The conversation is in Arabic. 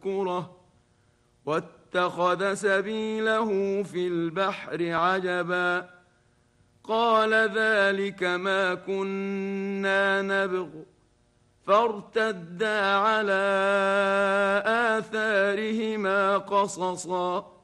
كرة واتخذ سبيله في البحر عجبا قال ذلك ما كنا نبغ فارتدا على آثارهما قصصا